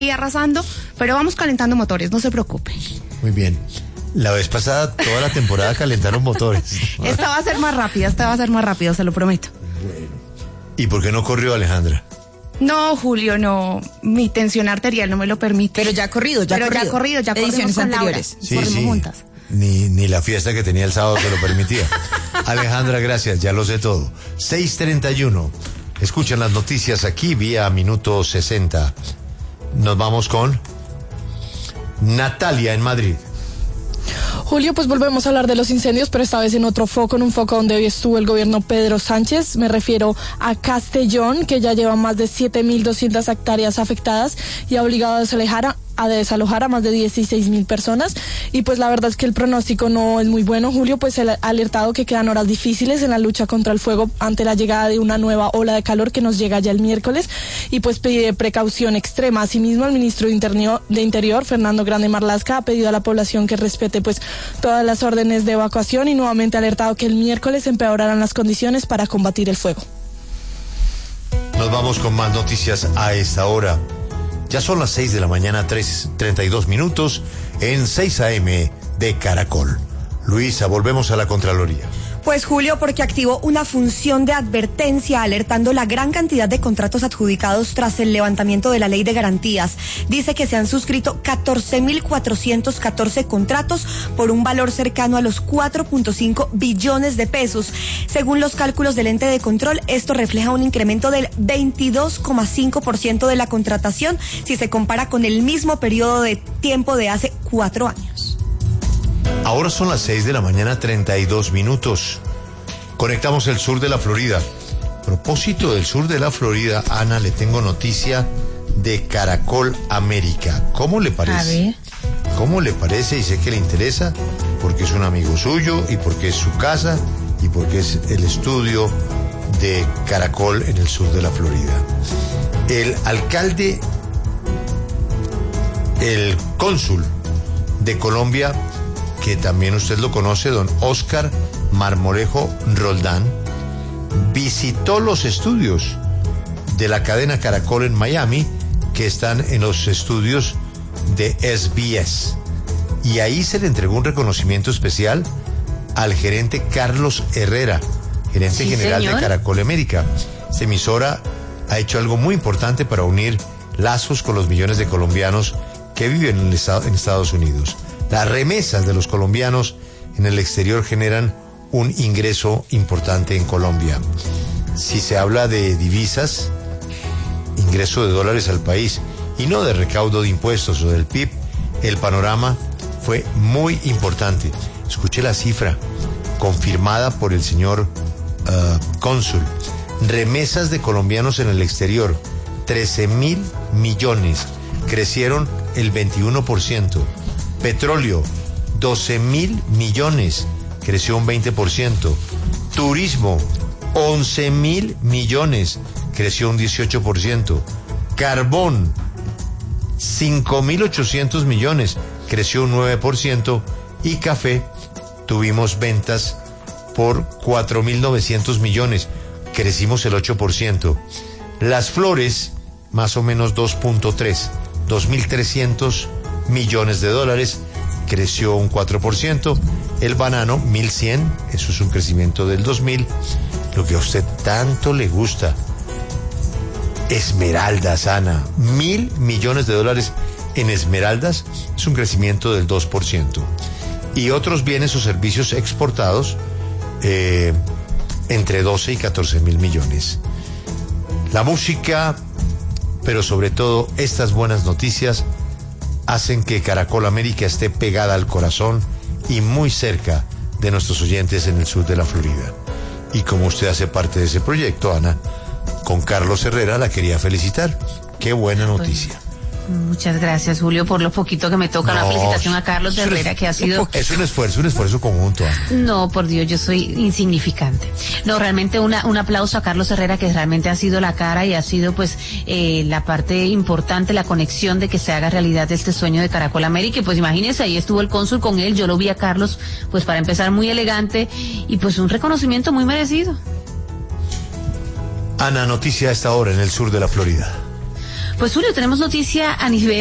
y arrasando, pero vamos calentando motores, no se preocupe. Muy bien. La vez pasada, toda la temporada calentaron motores. Esta va a ser más rápida, se lo prometo. Bueno. ¿Y por qué no corrió Alejandra? No, Julio, no. Mi tensión arterial no me lo permite. Pero ya ha corrido, ya corrimos ediciones con anteriores. Laura, corrimos juntas. Ni la fiesta que tenía el sábado se lo permitía. Alejandra, gracias, ya lo sé todo. 6:31. Escuchan las noticias aquí vía Minuto 60. Nos vamos con Natalia en Madrid. Julio, pues volvemos a hablar de los incendios, pero esta vez en otro foco, en un foco donde hoy estuvo el gobierno Pedro Sánchez. Me refiero a Castellón, que ya lleva más de 7.200 hectáreas afectadas y ha obligado a desalojar a más de 16.000 personas. Y pues la verdad es que el pronóstico no es muy bueno, Julio, pues ha alertado que quedan horas difíciles en la lucha contra el fuego ante la llegada de una nueva ola de calor que nos llega ya el miércoles, y pues pide precaución extrema. Asimismo, el ministro de Interior, Fernando Grande Marlaska, ha pedido a la población que respete pues todas las órdenes de evacuación y nuevamente ha alertado que el miércoles empeorarán las condiciones para combatir el fuego. Nos vamos con más noticias a esta hora. Ya son las 6 de la mañana, 32 minutos, en 6 AM de Caracol. Luisa, volvemos a la Contraloría. Pues Julio, porque activó una función de advertencia alertando la gran cantidad de contratos adjudicados tras el levantamiento de la ley de garantías. Dice que se han suscrito 14.414 contratos por un valor cercano a los 4.5 billones de pesos. Según los cálculos del ente de control, esto refleja un incremento del 22,5% de la contratación si se compara con el mismo periodo de tiempo de hace 4 años. Ahora son las 6 de la mañana, 32 minutos. Conectamos el sur de la Florida. A propósito del sur de la Florida, Ana, le tengo noticia de Caracol América. ¿Cómo le parece? A ver. ¿Cómo le parece? Y sé que le interesa porque es un amigo suyo y porque es su casa y porque es el estudio de Caracol en el sur de la Florida. El alcalde, el cónsul de Colombia, que también usted lo conoce, don Óscar Marmolejo Roldán, visitó los estudios de la cadena Caracol en Miami, que están en los estudios de SBS. Y ahí se le entregó un reconocimiento especial al gerente Carlos Herrera, gerente general de Caracol América. Esta emisora ha hecho algo muy importante para unir lazos con los millones de colombianos que viven en Estados Unidos. Las remesas de los colombianos en el exterior generan un ingreso importante en Colombia. Si se habla de divisas, ingreso de dólares al país y no de recaudo de impuestos o del PIB, el panorama fue muy importante. Escuche la cifra confirmada por el señor cónsul. Remesas de colombianos en el exterior, 13.000 millones, crecieron el 21%. Petróleo, 12.000 millones, creció un 20%. Turismo, 11.000 millones, creció un 18%. Carbón, 5.800 millones, creció un 9%. Y café, tuvimos ventas por 4.900 millones, crecimos el 8%. Las flores, más o menos 2.3 millones de dólares, creció un 4%. El banano, 1.100, eso es un crecimiento del 2.000. Lo que a usted tanto le gusta, esmeraldas, Ana, 1.000 millones de dólares en esmeraldas, es un crecimiento del 2%. Y otros bienes o servicios exportados, entre 12 y 14.000 millones. La música, pero sobre todo estas buenas noticias, hacen que Caracol América esté pegada al corazón y muy cerca de nuestros oyentes en el sur de la Florida. Y como usted hace parte de ese proyecto, Ana, con Carlos Herrera la quería felicitar. Qué buena noticia. Muchas gracias, Julio, por lo poquito que me toca. Una felicitación a Carlos Herrera, que ha sido... Es un esfuerzo conjunto, Ana. No, por Dios, yo soy insignificante. No, realmente un aplauso a Carlos Herrera, que realmente ha sido la cara y ha sido pues la parte importante, la conexión de que se haga realidad este sueño de Caracol América. Y pues imagínense, ahí estuvo el cónsul con él, yo lo vi a Carlos, pues para empezar muy elegante y pues un reconocimiento muy merecido. Ana, noticia a esta hora en el sur de la Florida. Pues Julio, tenemos noticia a nivel